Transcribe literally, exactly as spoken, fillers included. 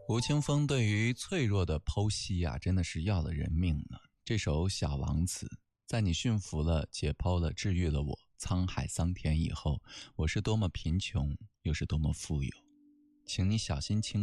吴青峰对于脆弱的剖析啊，真的是要了人命呢。这首《小王子》，在你驯服了、解剖了、治愈了我沧海桑田以后，我是多么贫穷，又是多么富有，请你小心轻